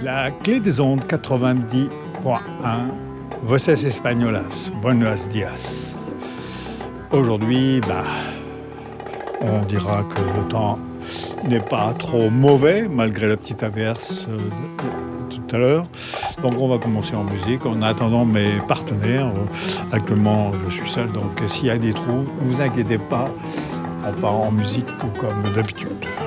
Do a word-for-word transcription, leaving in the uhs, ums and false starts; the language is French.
La clé des ondes quatre-vingt-dix point un, Voces Españolas, buenos días. Aujourd'hui, bah, on dira que le temps n'est pas trop mauvais, malgré la petite averse euh, de, de tout à l'heure. Donc on va commencer en musique en attendant mes partenaires. Actuellement, je suis seul, donc s'il y a des trous, ne vous inquiétez pas, on part en musique comme d'habitude.